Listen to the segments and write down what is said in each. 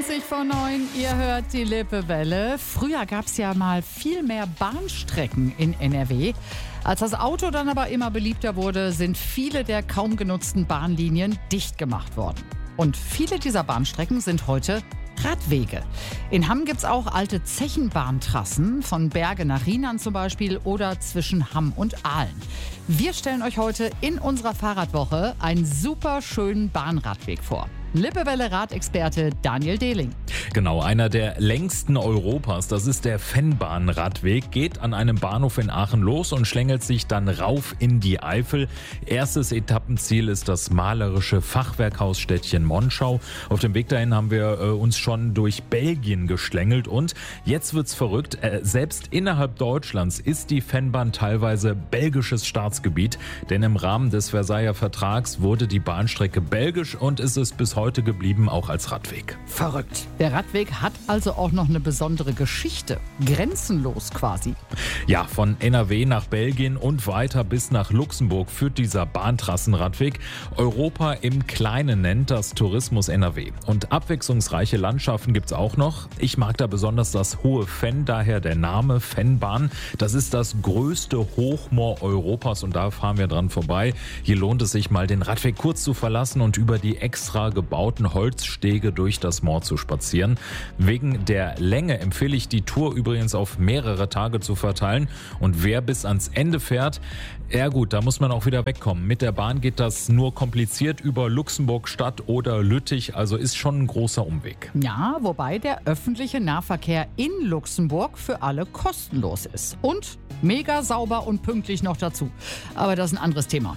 20 vor 9, ihr hört die Lippewelle. Früher gab es ja mal viel mehr Bahnstrecken in NRW. Als das Auto dann aber immer beliebter wurde, sind viele der kaum genutzten Bahnlinien dicht gemacht worden. Und viele dieser Bahnstrecken sind heute Radwege. In Hamm gibt es auch alte Zechenbahntrassen, von Berge nach Rheinland zum Beispiel oder zwischen Hamm und Aalen. Wir stellen euch heute in unserer Fahrradwoche einen super schönen Bahnradweg vor. Lippewelle-Radexperte Daniel Dehling. Genau, einer der längsten Europas, das ist der Vennbahn-Radweg, geht an einem Bahnhof in Aachen los und schlängelt sich dann rauf in die Eifel. Erstes Etappenziel ist das malerische Fachwerkhausstädtchen Monschau. Auf dem Weg dahin haben wir uns schon durch Belgien geschlängelt und jetzt wird's verrückt. Selbst innerhalb Deutschlands ist die Vennbahn teilweise belgisches Staatsgebiet, denn im Rahmen des Versailler Vertrags wurde die Bahnstrecke belgisch und ist es bis heute geblieben, auch als Radweg. Verrückt. Der Radweg hat also auch noch eine besondere Geschichte. Grenzenlos quasi. Ja, von NRW nach Belgien und weiter bis nach Luxemburg führt dieser Bahntrassenradweg. Europa im Kleinen nennt das Tourismus NRW. Und abwechslungsreiche Landschaften gibt's auch noch. Ich mag da besonders das Hohe Venn, daher der Name Vennbahn. Das ist das größte Hochmoor Europas und da fahren wir dran vorbei. Hier lohnt es sich mal, den Radweg kurz zu verlassen und über die extra gebauten Holzstege durch das Moor zu spazieren. Wegen der Länge empfehle ich die Tour übrigens auf mehrere Tage zu verteilen. Und wer bis ans Ende fährt, ja gut, da muss man auch wieder wegkommen. Mit der Bahn geht das nur kompliziert über Luxemburg Stadt oder Lüttich, also ist schon ein großer Umweg. Ja, wobei der öffentliche Nahverkehr in Luxemburg für alle kostenlos ist. Und mega sauber und pünktlich noch dazu. Aber das ist ein anderes Thema.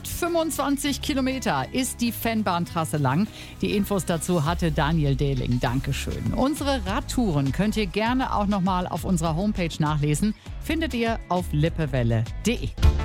125 Kilometer ist die Vennbahntrasse lang. Die Infos dazu hatte Daniel Dehling. Dankeschön. Unsere Radtouren könnt ihr gerne auch nochmal auf unserer Homepage nachlesen. Findet ihr auf lippewelle.de.